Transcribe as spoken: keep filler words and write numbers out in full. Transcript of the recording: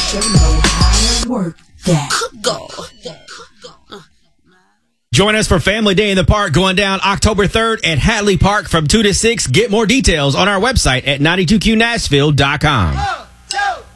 They know how to work that. Go. Join us for Family Day in the Park going down October third at Hatley Park from two to six. Get more details on our website at ninety-two Q Nashville dot com.